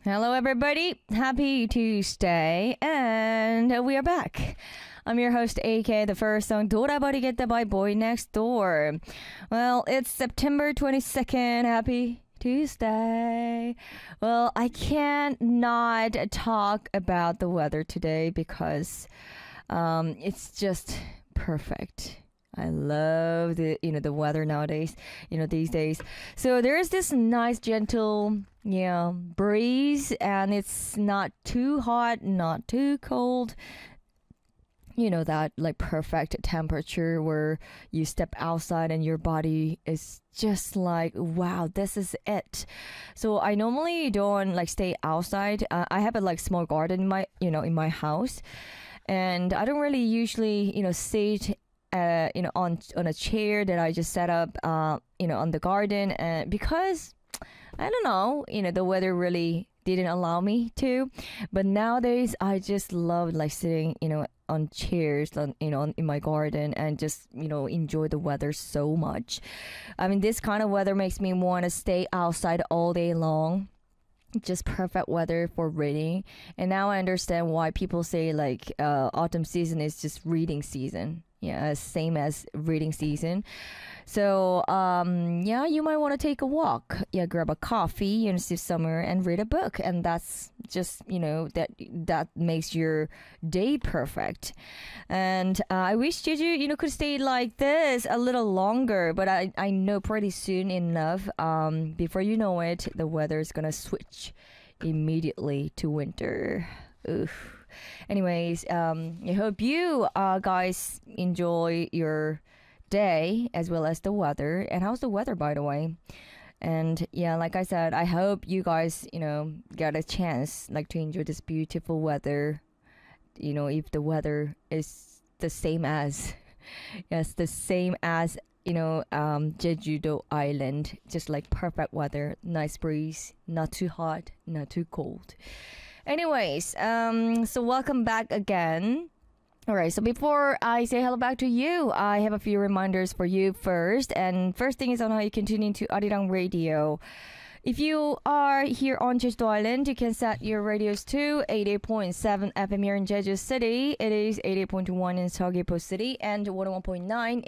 Hello, everybody. Happy Tuesday, and we are back. I'm your host, AK, the first song, 돌아버리겠다 by Boy Next Door. Well, it's September 22nd. Happy Tuesday. Well, I can't not talk about the weather today because it's just perfect. I love the weather nowadays, these days. So there's this nice gentle, breeze, and it's not too hot, not too cold. That like perfect temperature where you step outside and your body is just like, wow, this is it. So I normally don't like stay outside. I have a like small garden in my house, and I don't really usually sit on a chair that I just set up, on the garden, and because I don't know, the weather really didn't allow me to. But nowadays, I just love like sitting, on chairs, in my garden, and just enjoy the weather so much. I mean, this kind of weather makes me want to stay outside all day long. Just perfect weather for reading. And now I understand why people say like autumn season is just reading season. Yeah, same as reading season. So you might want to take a walk. Yeah, grab a coffee, sit somewhere and read a book, and that's just that makes your day perfect. And I wish Jeju could stay like this a little longer, but I know pretty soon enough, before you know it, the weather is gonna switch immediately to winter. Oof. Anyways, I hope you guys enjoy your day as well as the weather. And how's the weather, by the way? And yeah, like I said, I hope you guys get a chance like to enjoy this beautiful weather. If the weather is the same as yes, the same as Jeju-do Island, just like perfect weather, nice breeze, not too hot, not too cold. Anyways, so welcome back again. All right, so before I say hello back to you, I have a few reminders for you first. And first thing is on how you can tune into Arirang Radio. If you are here on Jeju Island, you can set your radios to 88.7 FM here in Jeju City. It is 88.1 in Seogwipo City and 101.9